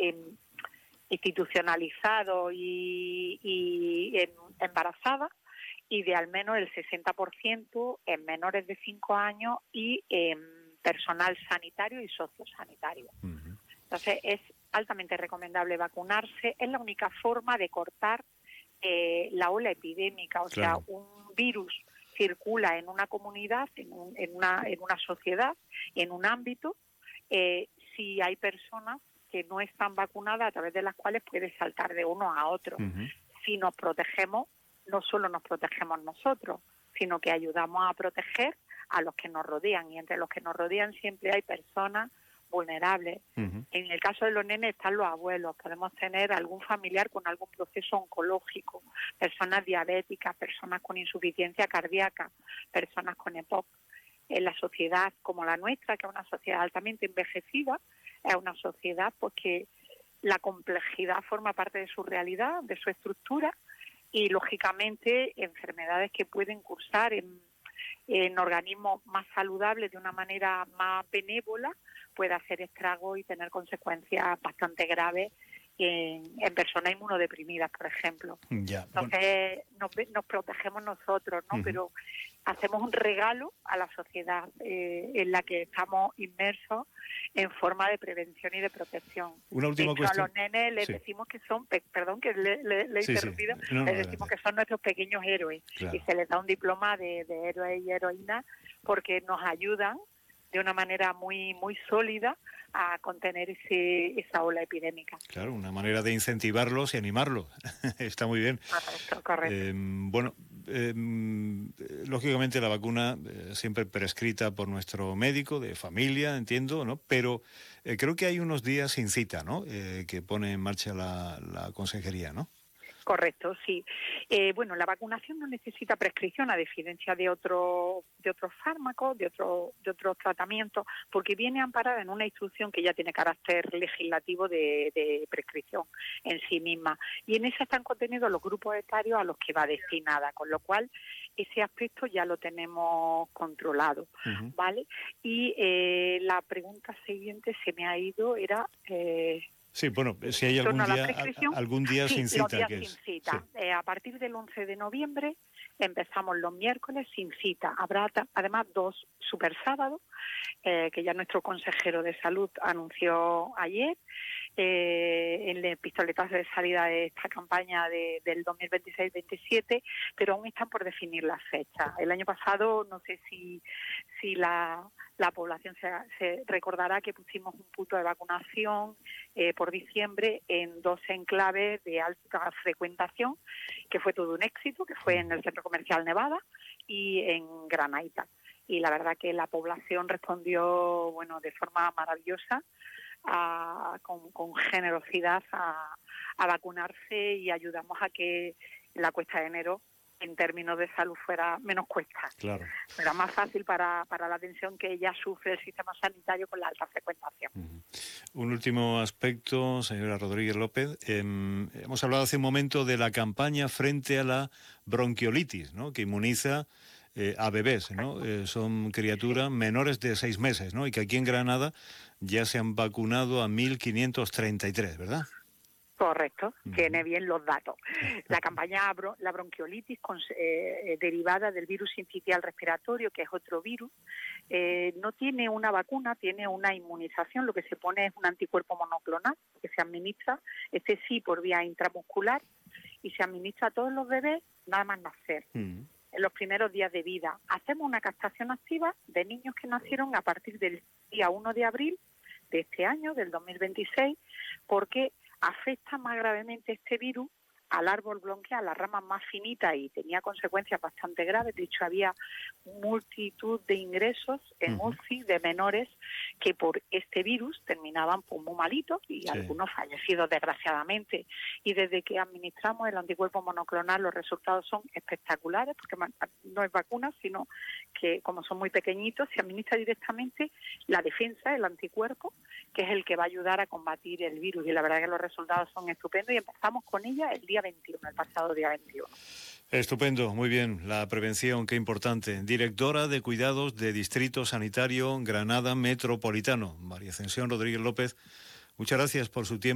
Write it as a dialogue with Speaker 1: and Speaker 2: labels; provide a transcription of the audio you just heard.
Speaker 1: institucionalizado y embarazadas, y de al menos el 60% en menores de 5 años y en personal sanitario y sociosanitario. Entonces es altamente recomendable vacunarse. Es la única forma de cortar la ola epidémica. O sea, un virus circula en una comunidad, en una sociedad, en un ámbito, si hay personas que no están vacunadas, a través de las cuales puede saltar de uno a otro. Si nos protegemos, no solo nos protegemos nosotros, sino que ayudamos a proteger a los que nos rodean, y entre los que nos rodean siempre hay personas vulnerables. En el caso de los nenes están los abuelos, podemos tener algún familiar con algún proceso oncológico, personas diabéticas, personas con insuficiencia cardíaca, personas con EPOC. En la sociedad como la nuestra, que es una sociedad altamente envejecida, es una sociedad pues que la complejidad forma parte de su realidad, de su estructura, y lógicamente enfermedades que pueden cursar en organismos más saludables de una manera más benévola puede hacer estragos y tener consecuencias bastante graves en personas inmunodeprimidas, por ejemplo. Entonces nos protegemos nosotros, ¿no? Pero hacemos un regalo a la sociedad en la que estamos inmersos en forma de prevención y de protección.
Speaker 2: Una última cuestión.
Speaker 1: A los nenes les decimos que son, perdón que le he interrumpido, les decimos que son nuestros pequeños héroes, y se les da un diploma de héroes y heroínas porque nos ayudan de una manera muy muy sólida a contener esa ola epidémica.
Speaker 2: Claro, una manera de incentivarlos y animarlos. Está muy bien.
Speaker 1: Correcto.
Speaker 2: Lógicamente la vacuna siempre prescrita por nuestro médico de familia, entiendo, ¿no? Pero creo que hay unos días sin cita, ¿no? Que pone en marcha la consejería, ¿no?
Speaker 1: Correcto, sí. Bueno, la vacunación no necesita prescripción, a diferencia de otros fármacos, de otros tratamientos, porque viene amparada en una instrucción que ya tiene carácter legislativo de prescripción en sí misma. Y en esa están contenidos los grupos etarios a los que va destinada, con lo cual ese aspecto ya lo tenemos controlado, ¿vale? Y la pregunta siguiente se me ha ido, era...
Speaker 2: Sí, bueno, si hay algún día sin cita.
Speaker 1: Los días sin cita. Sí. A partir del 11 de noviembre empezamos los miércoles sin cita. Habrá además 2 super sábados, que ya nuestro consejero de salud anunció ayer, en el pistoletazo de salida de esta campaña del 2026-27, pero aún están por definir las fechas. El año pasado, no sé si la población se recordará que pusimos un punto de vacunación por diciembre en 2 enclaves de alta frecuentación, que fue todo un éxito, que fue en el Centro Comercial Nevada y en Granaita. Y la verdad que la población respondió, bueno, de forma maravillosa, con generosidad a vacunarse, y ayudamos a que la cuesta de enero en términos de salud fuera menos cuesta.
Speaker 2: Claro.
Speaker 1: Era más fácil para la atención que ya sufre el sistema sanitario con la alta frecuentación.
Speaker 2: Un último aspecto, señora Rodríguez López. Hemos hablado hace un momento de la campaña frente a la bronquiolitis, ¿no? Que inmuniza a bebés, ¿no? Son criaturas menores de 6 meses, ¿no? Y que aquí en Granada ya se han vacunado a 1.533, ¿verdad?
Speaker 1: Correcto, tiene bien los datos. La campaña, la bronquiolitis, derivada del virus sincitial respiratorio, que es otro virus, no tiene una vacuna, tiene una inmunización. Lo que se pone es un anticuerpo monoclonal que se administra, sí por vía intramuscular, y se administra a todos los bebés nada más nacer. En los primeros días de vida. Hacemos una captación activa de niños que nacieron a partir del día 1 de abril de este año, del 2026, porque afecta más gravemente este virus al árbol bronquial, a las ramas más finitas, y tenía consecuencias bastante graves. De hecho, había multitud de ingresos en UCI de menores que por este virus terminaban pues, muy malitos, y algunos fallecidos, desgraciadamente. Y desde que administramos el anticuerpo monoclonal, los resultados son espectaculares, porque no es vacuna, sino que como son muy pequeñitos, se administra directamente la defensa, el anticuerpo, que es el que va a ayudar a combatir el virus. Y la verdad que los resultados son estupendos, y empezamos con ella el pasado día 21.
Speaker 2: Estupendo, muy bien. La prevención, qué importante. Directora de Cuidados de Distrito Sanitario Granada Metropolitano, María Ascensión Rodríguez López. Muchas gracias por su tiempo.